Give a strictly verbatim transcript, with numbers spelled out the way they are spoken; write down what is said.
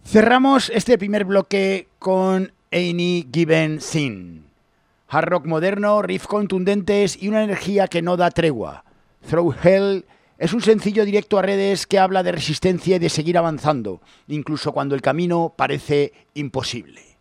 Cerramos este primer bloque con Any Given Sin. Hard rock moderno, riffs contundentes y una energía que no da tregua. Through Hell es un sencillo directo a redes que habla de resistencia y de seguir avanzando, incluso cuando el camino parece imposible.